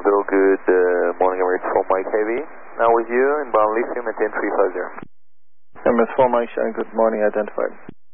Bill, good morning, Emirates 4 Mike Heavy. Now with you, inbound lithium at 10350. Emirates 4 Mike, Shannon, good morning, identified.